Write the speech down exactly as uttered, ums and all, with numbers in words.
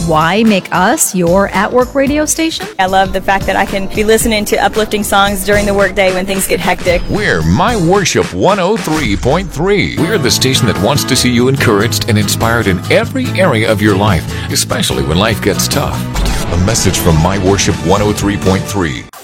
Why make us your at-work radio station? I love the fact that I can be listening to uplifting songs during the workday when things get hectic. We're My Worship one oh three point three. We're the station that wants to see you encouraged and inspired in every area of your life, especially when life gets tough. A message from My Worship one oh three point three.